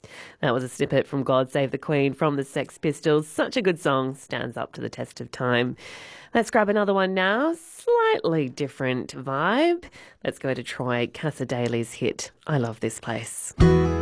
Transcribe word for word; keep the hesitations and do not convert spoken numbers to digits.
That was a snippet from God Save the Queen from the Sex Pistols. Such a good song, stands up to the test of time. Let's grab another one now. Slightly different vibe. Let's go to Troy Cassadaly's hit, I Love This Place.